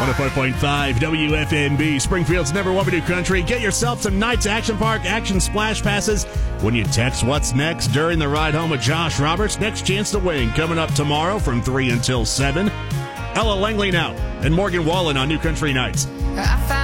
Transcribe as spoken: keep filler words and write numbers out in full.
one oh five point five W F M B, Springfield's number one video country. Get yourself some Knights Action Park Action Splash Passes when you text What's Next during the ride home with Josh Roberts. Next chance to win coming up tomorrow from three until seven. Ella Langley now and Morgan Wallen on New Country Nights. I